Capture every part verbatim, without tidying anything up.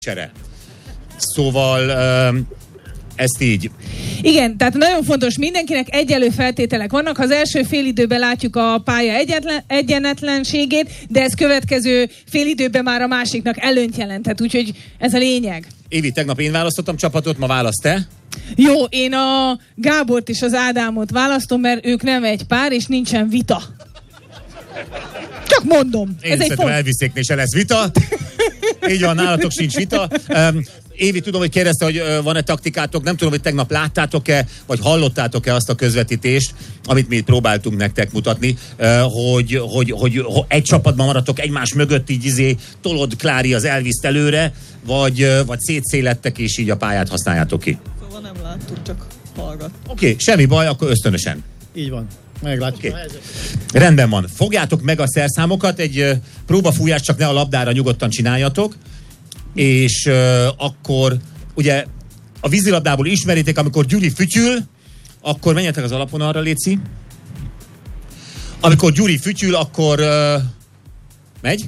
csere. Szóval ezt így. Igen, tehát nagyon fontos, mindenkinek egyenlő feltételek vannak. Az első félidőben látjuk a pálya egyetlen, egyenetlenségét, de ez következő félidőben már a másiknak előnyt jelenthet, úgyhogy ez a lényeg. Évi, tegnap én választottam csapatot, ma választ te? Jó, én a Gábort és az Ádámot választom, mert ők nem egy pár, és nincsen vita. Csak mondom. Én ez egy szerintem font... elviszéknél se lesz vita. Így van, nálatok sincs vita. Um, Évi, tudom, hogy kérdezte, hogy uh, van-e taktikátok, nem tudom, hogy tegnap láttátok-e, vagy hallottátok-e azt a közvetítést, amit mi próbáltunk nektek mutatni, uh, hogy, hogy, hogy, hogy egy csapatban maradtok egymás mögött, így izé, tolod Klári az Elviszt előre, vagy, uh, vagy szétszélettek, és így a pályát használjátok ki. Szóval nem láttuk, csak hallgat. Oké, okay, semmi baj, akkor ösztönösen. Így van. Meglátjuk. Okay. Rendben van. Fogjátok meg a szerszámokat, egy uh, próbafújást csak ne a labdára nyugodtan csináljatok, és uh, akkor ugye a vízilabdából ismeritek, amikor Gyuri fütyül, akkor menjetek az alapvonalra, léci. Amikor Gyuri fütyül, akkor uh, megy?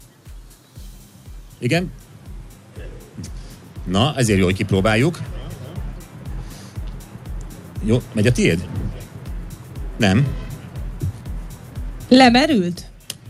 Igen? Na, ezért jó, hogy kipróbáljuk. Jó, megy a tiéd? Nem. Lemerült?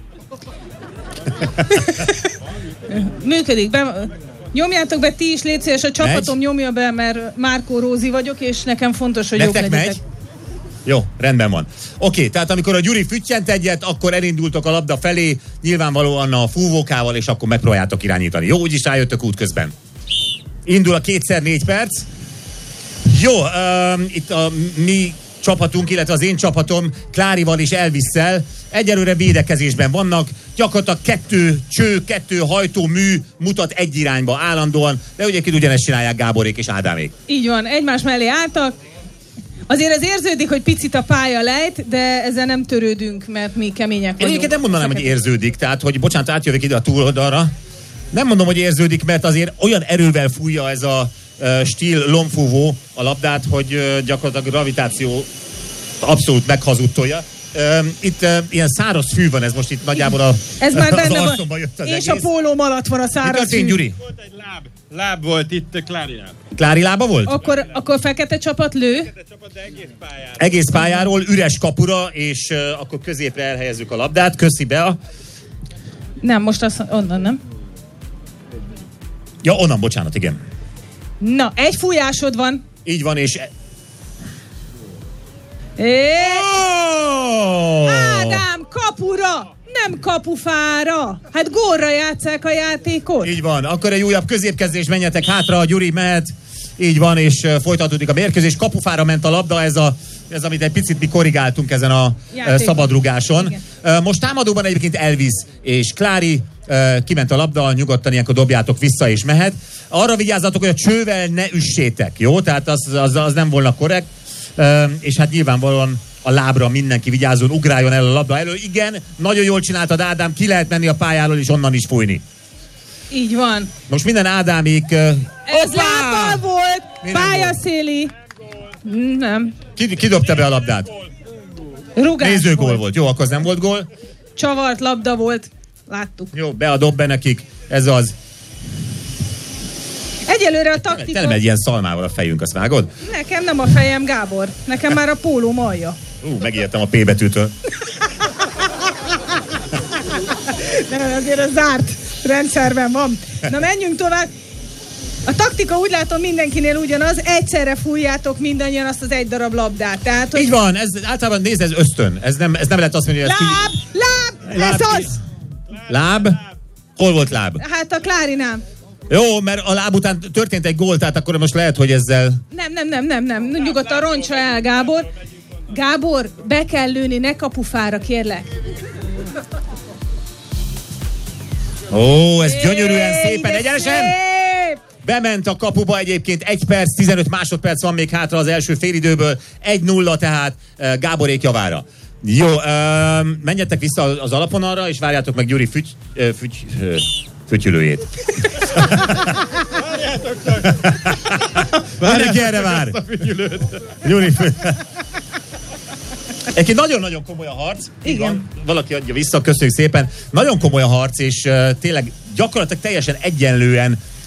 Működik. Be... Nyomjátok be ti is, légy szíves, a csapatom megy? Nyomja be, mert Márkó Rózi vagyok, és nekem fontos, hogy jók legyetek. Megy? Jó, rendben van. Oké, tehát amikor a Gyuri füttyent egyet, akkor elindultok a labda felé, nyilvánvalóan a fúvókával, és akkor megpróbáljátok irányítani. Jó, úgyis rájöttök útközben. Indul a kétszer négy perc. Jó, um, itt a mi csapatunk, illetve az én csapatom Klárival és Elvisszel egyelőre védekezésben vannak, gyakorlatilag kettő cső, kettő hajtómű mutat egy irányba állandóan, de ugye itt ugyanezt csinálják Gáborék és Ádámék. Így van, egymás mellé álltak. Azért ez érződik, hogy picit a pálya lejt, de ezzel nem törődünk, mert mi kemények vagyunk. Én nem mondanám, hogy érződik, tehát hogy bocsánat, átjövök ide a túloldalra. Nem mondom, hogy érződik, mert azért olyan erővel fújja ez a uh, stíl lombfúvó a labdát, hogy uh, gyakorlatilag a gravitáció abszolút meghazudtolja. Uh, itt uh, ilyen száraz fű van, ez most itt nagyjából a, ez már benne van, jött az és egész. A pólóm alatt van a száraz fű. Gyuri? Volt egy láb, láb volt itt Klárinál. Klári lába volt? Akkor, akkor fekete csapat lő? Fekete csapat, de egész pályáról. Egész pályáról, üres kapura, és uh, akkor középre elhelyezzük a labdát. Köszi, Bea. Nem, most azt onnan, nem? Ja, onnan, bocsánat, igen. Na, egy fújásod van. Így van, és... É... Oh! Ádám, kapura! Nem kapufára! Hát gólra játsszák a játékot. Így van, akkor egy újabb középkezdés, menjetek hátra, a Gyuri mehet. Így van, és folytatódik a mérkőzés. Kapufára ment a labda, ez a ez, amit egy picit mi korrigáltunk ezen a játékon. Szabadrugáson. Igen. Most támadóban egyébként Elvis és Klári, kiment a labda, nyugodtan ilyenkor dobjátok vissza és mehet. Arra vigyázzatok, hogy a csővel ne üssétek, jó? Tehát az, az, az nem volna korrekt. És hát nyilvánvalóan a lábra mindenki vigyázzon, ugráljon el a labda elől. Igen, nagyon jól csináltad, Ádám, ki lehet menni a pályáról és onnan is fújni. Így van. Most minden Ádámék... Ez lábbal volt, pályaszéli. Nem. Ki, ki dobta be a labdát? Rugás Nézőgól volt. volt. Jó, akkor az nem volt gól. Csavart labda volt. Láttuk. Jó, be a dob be nekik. Ez az. Egyelőre a taktika... Te nem egy ilyen szalmával a fejünk, azt vágod? Nekem nem a fejem, Gábor. Nekem már a pólóm alja. Ú, megijedtem a P betűtől. De azért a zárt rendszerben van. Na, menjünk tovább. A taktika úgy látom mindenkinél ugyanaz, egyszerre fújjátok mindannyian azt az egy darab labdát. Tehát, hogy... Így van, ez általában nézd, ez ösztön. Ez nem, ez nem lehet azt mondani, hogy ez... Láb! Ki... Láb! Láb! Ez az! Láb? Hol volt láb? Hát a Klárinál. Jó, mert a láb után történt egy gól, tehát akkor most lehet, hogy ezzel... Nem, nem, nem, nem, nem. Nyugodtan roncsa el, Gábor. Gábor, be kell lőni, ne kapufára, kérlek. Ó, ez gyönyörűen szépen, egyenesen! Szép! Bement a kapuba egyébként, egy perc, tizenöt másodperc van még hátra az első félidőből, egy nulla tehát uh, Gáborék javára. Jó, uh, menjetek vissza az alapvonalra, és várjátok meg Gyuri füty, uh, füty, uh, fütyülőjét. Várjátok csak! Várjátok erre vár! Gyuri Egyébként nagyon-nagyon komoly a harc. Igen. Van, valaki adja vissza, köszönjük szépen. Nagyon komoly a harc, és uh, tényleg gyakorlatilag teljesen egyenlően